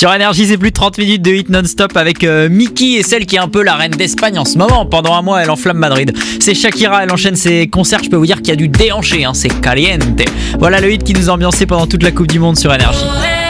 Sur Énergie, c'est plus de 30 minutes de hit non-stop avec Miki et celle qui est un peu la reine d'Espagne en ce moment. Pendant un mois, elle enflamme Madrid. C'est Shakira, elle enchaîne ses concerts. Je peux vous dire qu'il y a du déhanché, c'est caliente. Voilà le hit qui nous a ambiancé pendant toute la Coupe du Monde sur Énergie.